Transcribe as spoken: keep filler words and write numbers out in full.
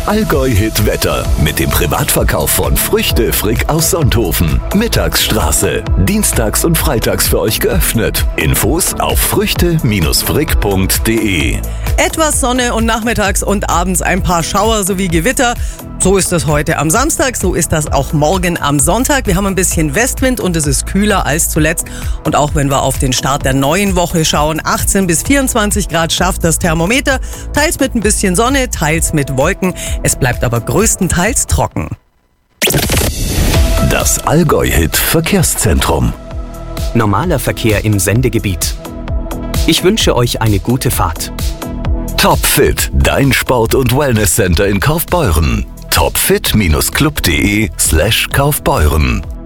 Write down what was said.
Allgäu-Hit-Wetter mit dem Privatverkauf von Früchte Frick aus Sonthofen. Mittagsstraße. Dienstags und freitags für euch geöffnet. Infos auf früchte frick punkt de. Etwas Sonne und nachmittags und abends ein paar Schauer sowie Gewitter. So ist das heute am Samstag, so ist das auch morgen am Sonntag. Wir haben ein bisschen Westwind und es ist kühler als zuletzt. Und auch wenn wir auf den Start der neuen Woche schauen, achtzehn bis vierundzwanzig Grad schafft das Thermometer. Teils mit ein bisschen Sonne, teils mit Wolken. Es bleibt aber größtenteils trocken. Das Allgäu-Hit Verkehrszentrum. Normaler Verkehr im Sendegebiet. Ich wünsche euch eine gute Fahrt. Topfit, dein Sport- und Wellnesscenter in Kaufbeuren. topfit Bindestrich club punkt de slash Kaufbeuren.